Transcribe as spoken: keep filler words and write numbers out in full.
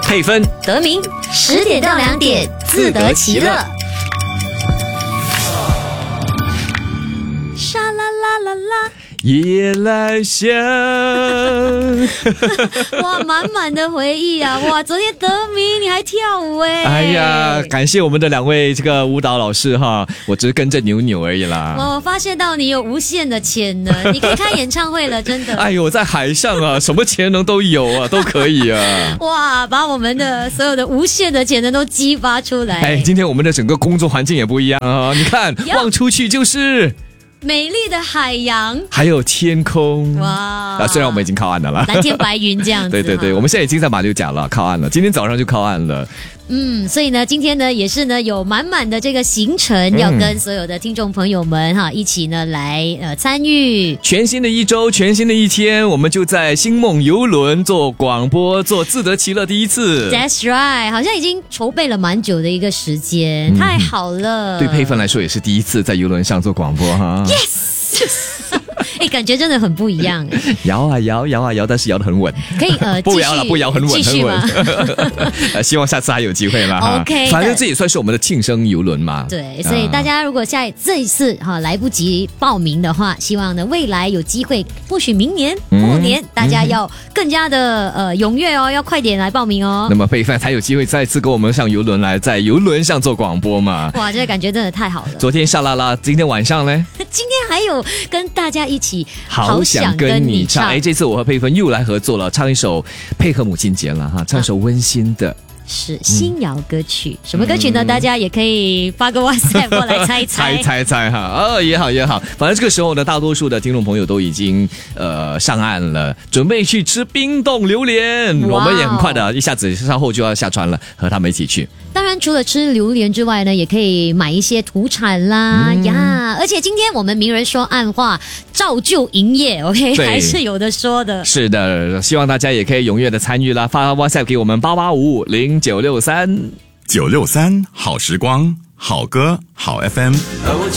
配分得名，十点到两点，自得其乐。沙啦啦啦啦。 夜来香。 哇，满满的回忆啊！哇，昨天得名你还跳舞哎！ 哎呀，感谢我们的两位这个舞蹈老师哈，我只是跟着扭扭而已啦。 我发现到你有无限的潜能，你可以开演唱会了，真的。 哎呦，在海上啊，什么潜能都有啊，都可以啊。 哇，把我们的所有的无限的潜能都激发出来。 哎，今天我们的整个工作环境也不一样啊，你看，望出去就是美丽的海洋， 还有天空。 哇！ 啊，虽然我们已经靠岸了啦， 蓝天白云这样子。 对对对，我们现在已经在马六甲了，靠岸了。今天早上就靠岸了。 嗯，所以呢，今天呢也是呢有满满的这个行程，嗯、要跟所有的听众朋友们哈一起呢来呃参与全新的一周，全新的一天，我们就在星梦邮轮做广播，做自得其乐第一次。 That's right， 好像已经筹备了蛮久的一个时间，嗯、太好了。 对佩芬来说也是第一次在邮轮上做广播哈。 Yes。哎，感觉真的很不一样。 摇啊摇，摇啊摇，但是摇得很稳。 可以呃， 不摇了，不摇，很稳，很稳。呃，希望下次还有机会啦。哈 OK， 反正这也算是我们的庆生邮轮嘛。 对，所以大家如果下这一次哈来不及报名的话，希望呢未来有机会，或许明年过年、嗯、大家要更加的呃踊跃哦，要快点来报名哦。 那么佩芬才有机会再次跟我们上邮轮来，在邮轮上做广播嘛。 哇，这个感觉真的太好了。 昨天沙拉拉，今天晚上呢？ 今天还有跟大家一起好想跟你唱。哎，这次我和佩芬又来合作了，唱一首配合母亲节了哈，唱一首温馨的。 是新谣歌曲、嗯、什么歌曲呢、嗯、大家也可以发个 WhatsApp 过来猜一猜猜猜猜哈，哦也好也好，反正这个时候呢大多数的听众朋友都已经呃上岸了，准备去吃冰冻榴莲，我们也很快的一下子稍后就要下船了，和他们一起去。 当然除了吃榴莲之外呢，也可以买一些土产啦、嗯、呀，而且今天我们名人说暗话照旧营业 OK 还是有的说的。 是的，希望大家也可以踊跃的参与啦，发 WhatsApp 给我们八八五五零九六三九六三好时光，好歌好 F M。